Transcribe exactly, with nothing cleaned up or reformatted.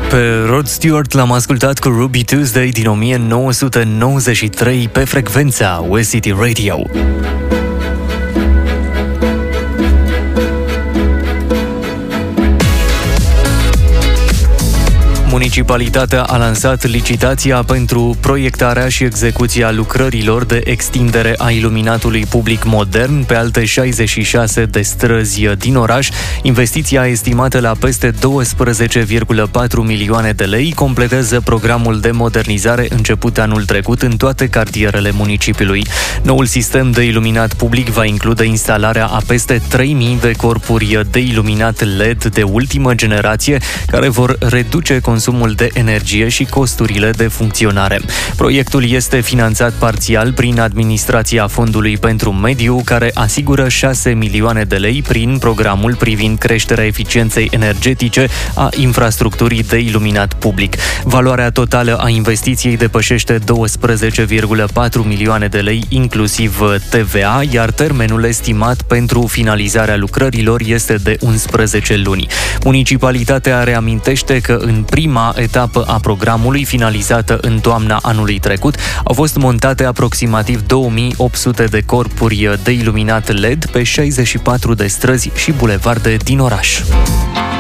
Pe Rod Stewart l-am ascultat cu Ruby Tuesday din o mie nouă sute nouăzeci și trei pe frecvența West City Radio. Municipalitatea a lansat licitația pentru proiectarea și execuția lucrărilor de extindere a iluminatului public modern pe alte șaizeci și șase de străzi din oraș. Investiția estimată la peste douăsprezece virgulă patru milioane de lei completează programul de modernizare început anul trecut în toate cartierele municipiului. Noul sistem de iluminat public va include instalarea a peste trei mii de corpuri de iluminat L E D de ultimă generație, care vor reduce consumul de energie și costurile de funcționare. Proiectul este finanțat parțial prin administrația Fondului pentru Mediu, care asigură șase milioane de lei prin programul privind creșterea eficienței energetice a infrastructurii de iluminat public. Valoarea totală a investiției depășește douăsprezece virgulă patru milioane de lei, inclusiv T V A, iar termenul estimat pentru finalizarea lucrărilor este de unsprezece luni. Municipalitatea reamintește că în prima etapă a programului, finalizată în toamna anului trecut, au fost montate aproximativ două mii opt sute de corpuri de iluminat L E D pe șaizeci și patru de străzi și bulevarde din oraș.